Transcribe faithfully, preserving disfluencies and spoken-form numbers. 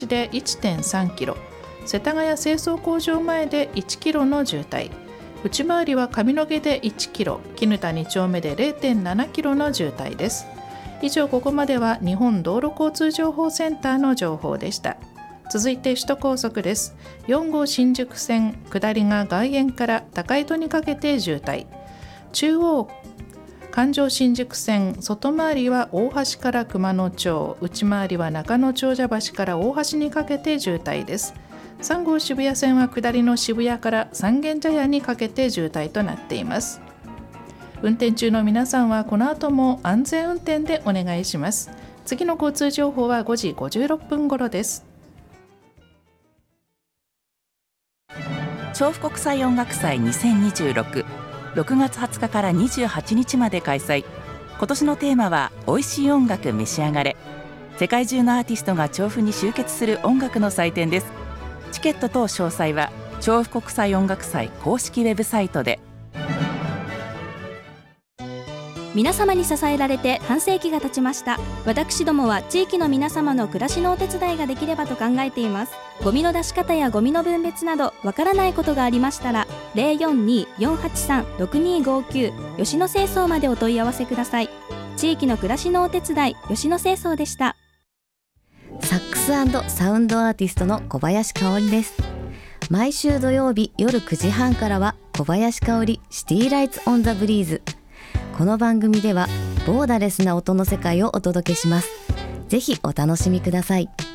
で いってんさんキロ、世田谷清掃工場前でいちキロの渋滞、内回りは上野毛でいちキロ、絹田に丁目で れいてんななキロの渋滞です。以上、ここまでは日本道路交通情報センターの情報でした。続いて首都高速です。よん号新宿線下りが外苑から高井戸にかけて渋滞、中央環状新宿線外回りは大橋から熊野町、内回りは中野長者橋から大橋にかけて渋滞です。さん号渋谷線は下りの渋谷から三軒茶屋にかけて渋滞となっています。運転中の皆さんはこの後も安全運転でお願いします。次の交通情報はごじごじゅうろっぷん頃です。 調布国際音楽祭にせんにじゅうろく、ろくがつはつかからにじゅうはちにちまで開催。今年のテーマは美味しい音楽召し上がれ。世界中のアーティストが調布に集結する音楽の祭典です。チケット等詳細は調布国際音楽祭公式ウェブサイトで。 皆様に支えられて半世紀が経ちました。私どもは地域の皆様の暮らしのお手伝いができればと考えています。ゴミの出し方やゴミの分別などわからないことがありましたら ゼロよんにーよんはちさんろくにーごきゅう 吉野清掃までお問い合わせください。地域の暮らしのお手伝い、吉野清掃でした。 サックス&サウンドアーティストの小林香織です。毎週土曜日夜くじはんからは小林香織シティライツオンザブリーズ。この番組ではボーダレスな音の世界をお届けします。ぜひお楽しみください。